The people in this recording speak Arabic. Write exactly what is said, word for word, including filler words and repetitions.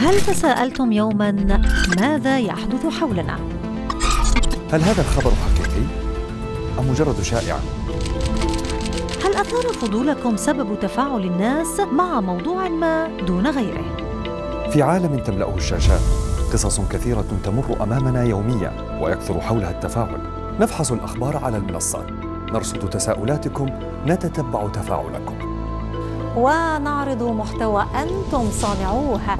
هل تساءلتم يوماً ماذا يحدث حولنا؟ هل هذا الخبر حقيقي أم مجرد شائعة؟ هل أثار فضولكم سبب تفاعل الناس مع موضوع ما دون غيره؟ في عالم تملأه الشاشات قصص كثيرة تمر أمامنا يومياً ويكثر حولها التفاعل. نفحص الأخبار على المنصات، نرصد تساؤلاتكم، نتتبع تفاعلكم، ونعرض محتوى أنتم صانعوه